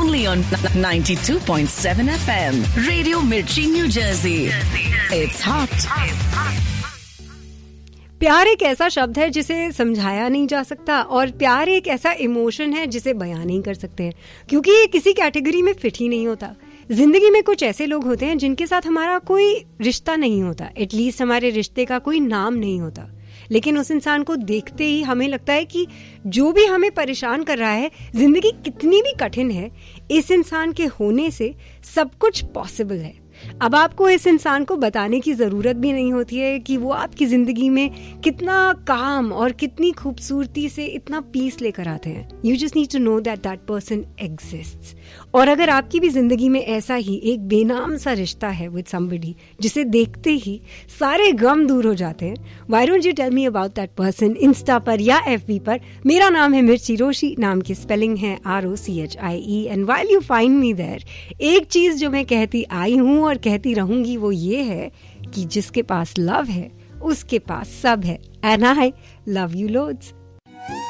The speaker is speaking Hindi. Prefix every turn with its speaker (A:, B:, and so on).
A: only on 92.7 FM. Radio Mirchi, New Jersey. It's hot.
B: प्यार एक ऐसा शब्द है जिसे समझाया नहीं जा सकता और प्यार एक ऐसा इमोशन है जिसे बयान नहीं कर सकते हैं, क्योंकि ये किसी कैटेगरी में फिट ही नहीं होता। जिंदगी में कुछ ऐसे लोग होते हैं जिनके साथ हमारा कोई रिश्ता नहीं होता, एटलीस्ट हमारे रिश्ते का कोई नाम नहीं होता, लेकिन उस इंसान को देखते ही हमें लगता है कि जो भी हमें परेशान कर रहा है, जिंदगी कितनी भी कठिन है, इस इंसान के होने से सब कुछ पॉसिबल है। अब आपको इस इंसान को बताने की जरूरत भी नहीं होती है कि वो आपकी जिंदगी में कितना काम और कितनी खूबसूरती से इतना पीस लेकर आते हैं। You just need to know that that person exists. और अगर आपकी भी जिंदगी में ऐसा ही एक बेनाम सा रिश्ता है विद समबडी जिसे देखते ही सारे गम दूर हो जाते हैं, why don't you tell me about that person Insta पर या FB पर। मेरा नाम है मिर्ची रोशी, नाम की स्पेलिंग है ROCHIE, and while you find me there, एक चीज जो मैं कहती आई हूँ और कहती रहूंगी वो ये है कि जिसके पास लव है उसके पास सब है, and I love you loads.